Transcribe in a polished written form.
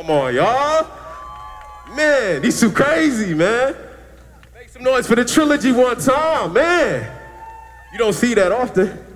Come on, y'all. Man, these too crazy, man. Make some noise for the trilogy one time, man. You don't see that often.